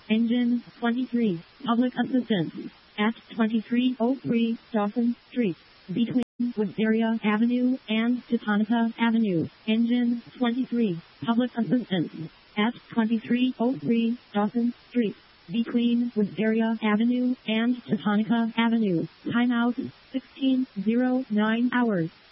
Engine 23, public assistance. At 2303 Dawson Street, between Woodbury Avenue and Teutonica Avenue. Engine 23, public assistance. At 2303 Dawson Street, between Woodbury Avenue and Teutonica Avenue. Timeout 16:09 hours.